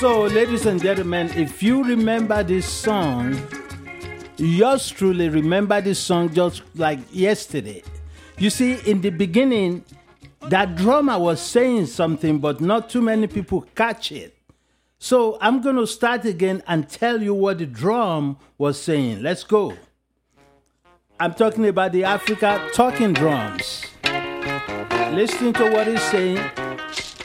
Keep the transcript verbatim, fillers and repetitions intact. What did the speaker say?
So, ladies and gentlemen, if you remember this song, yours truly remember this song just like yesterday. You see, in the beginning, that drummer was saying something, but not too many people catch it. So I'm going to start again and tell you what the drum was saying. Let's go. I'm talking about the Africa talking drums. Listen to what he's saying.